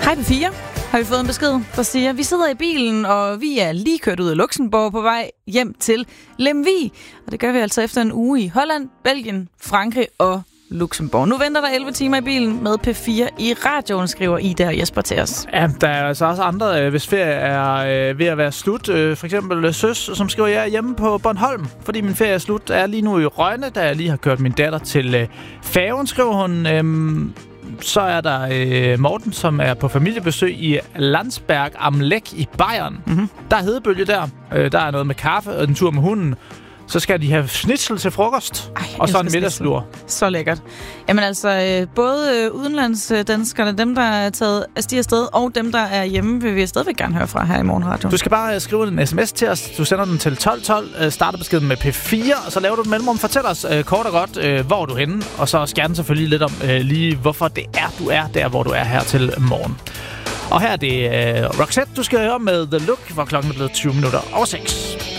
Hej P4, har vi fået en besked, der siger, vi sidder i bilen, og vi er lige kørt ud af Luxembourg på vej hjem til Lemvig. Og det gør vi altså efter en uge i Holland, Belgien, Frankrig og Luxembourg. Nu venter der 11 timer i bilen med P4 i radioen, skriver Ida og Jesper til os. Ja, der er altså også andre, hvis ferie er ved at være slut. For eksempel Søs, som skriver, jeg er hjemme på Bornholm, fordi min ferie er slut. Jeg er lige nu i Rønne, da jeg lige har kørt min datter til færgen, skriver hun. Så er der Morten, som er på familiebesøg i Landsberg am Lech i Bayern. Mm-hmm. Der er hedebølge der. Der er noget med kaffe og en tur med hunden. Så skal de have schnitzel til frokost, og så en middagslur. Så lækkert. Jamen altså, både udenlandsdanskerne, dem der er taget afsted, og dem der er hjemme, vil vi stadigvæk gerne høre fra her i Morgenradio. Du skal bare skrive en sms til os. Du sender den til 1212, starter beskeden med P4, og så laver du et mellemrum. Fortæl os kort og godt, hvor du er henne, og så også gerne selvfølgelig lidt om lige, hvorfor det er, du er der, hvor du er her til morgen. Og her er det Roxette, du skal høre med The Look, hvor klokken er blevet 20 minutter over 6.